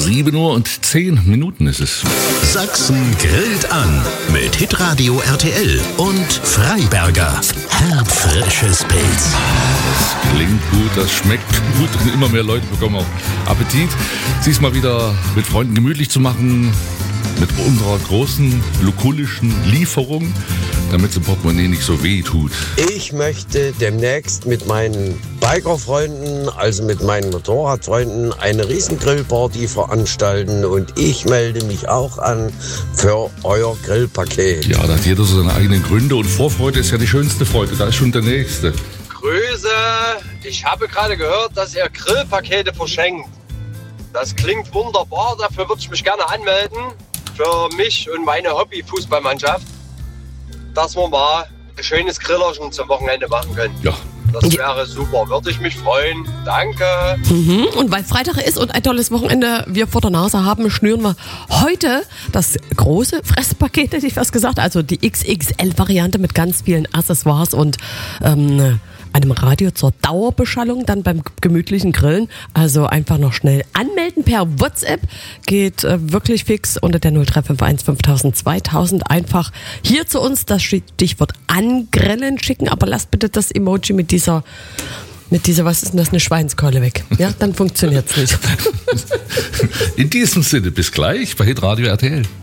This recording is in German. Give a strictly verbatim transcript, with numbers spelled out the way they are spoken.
sieben Uhr und zehn Minuten ist es. Sachsen grillt an mit Hitradio R T L und Freiberger. Herbfrisches Pilz. Das klingt gut, das schmeckt gut und immer mehr Leute bekommen auch Appetit. Sieh's mal wieder mit Freunden gemütlich zu machen, mit unserer großen lukullischen Lieferung, damit es im Portemonnaie nicht so weh tut. Ich möchte demnächst mit meinen Bikerfreunden, also mit meinen Motorradfreunden, eine riesen Grillparty veranstalten und ich melde mich auch an für euer Grillpaket. Ja, da hat jeder so seine eigenen Gründe und Vorfreude ist ja die schönste Freude, da ist schon der Nächste. Grüße, ich habe gerade gehört, dass ihr Grillpakete verschenkt. Das klingt wunderbar, dafür würde ich mich gerne anmelden. Für mich und meine Hobby-Fußballmannschaft, dass wir mal ein schönes Grillerchen zum Wochenende machen können. Ja. Das wäre super, würde ich mich freuen. Danke. Mhm. Und weil Freitag ist und ein tolles Wochenende wir vor der Nase haben, schnüren wir heute das große Fresspaket, hätte ich fast gesagt. Also die X X L-Variante mit ganz vielen Accessoires und ähm, einem Radio zur Dauerbeschallung, dann beim gemütlichen Grillen. Also einfach noch schnell anmelden per WhatsApp. Geht äh, wirklich fix unter der null drei fünf eins fünftausend zweitausend. Einfach hier zu uns das Stichwort angrillen schicken, aber lasst bitte das Emoji mit dieser, mit dieser, was ist denn das, eine Schweinskeule weg. Ja, dann funktioniert's nicht. In diesem Sinne, bis gleich bei Hitradio R T L.